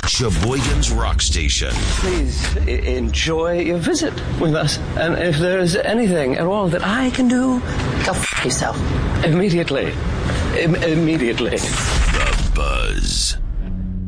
Sheboygan's Rock Station. Please enjoy your visit with us. And if there's anything at all that I can do, go f*** yourself. Immediately.